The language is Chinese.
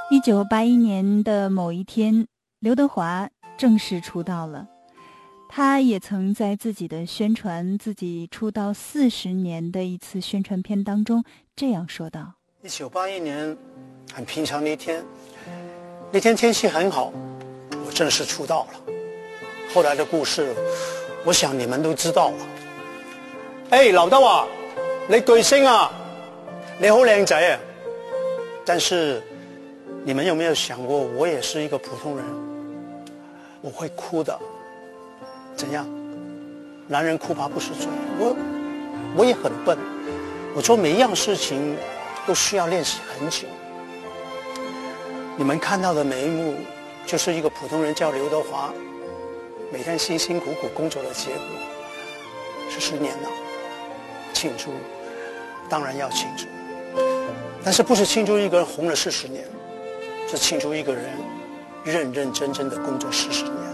1981年的某一天，刘德华正式出道了。他也曾在自己的宣传自己出道40年的一次宣传片当中这样说道 ：1981年很平常的一天，那天天气很好，我正式出道了。后来的故事我想你们都知道了。劉德華，你巨星啊，你好靚仔啊。但是你们有没有想过，我也是一个普通人，我会哭的。怎样？男人哭吧不是罪。我也很笨，我做每一样事情都需要练习很久。你们看到的每一幕，就是一个普通人叫刘德华，每天辛辛苦苦工作的结果。10年了，庆祝，当然要庆祝，但是不是庆祝一个人红了40年，是庆祝一个人认认真真的工作40年。